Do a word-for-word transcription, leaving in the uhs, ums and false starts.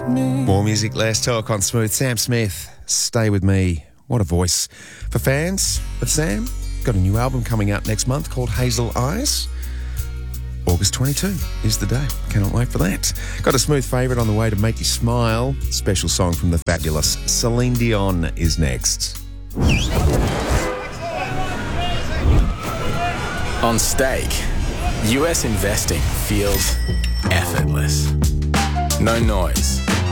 More music, less talk on Smooth. Sam Smith, Stay With Me. What a voice. For fans of Sam, got a new album coming out next month called Hazel Eyes. August twenty-second is the day. Cannot wait for that. Got a Smooth favourite on the way to make you smile. Special song from the fabulous Celine Dion is next. On Stake, U S investing feels effortless. No noise,